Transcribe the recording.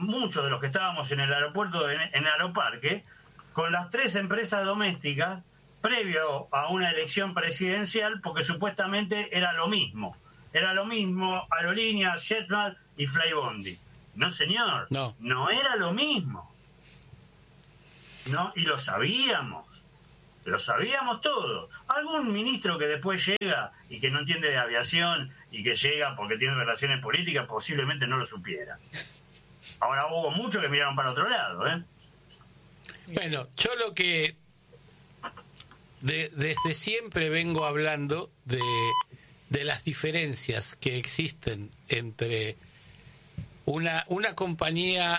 muchos de los que estábamos en el aeropuerto, en Aeroparque, con las 3 empresas domésticas, previo a una elección presidencial, porque supuestamente era lo mismo. Era lo mismo Aerolíneas, Jetblad y Flybondi. No, señor. No era lo mismo. No, y lo sabíamos. Lo sabíamos todos. Algún ministro que después llega y que no entiende de aviación y que llega porque tiene relaciones políticas posiblemente no lo supiera. Ahora hubo muchos que miraron para otro lado, ¿eh? Bueno, yo lo que desde siempre vengo hablando de las diferencias que existen entre una compañía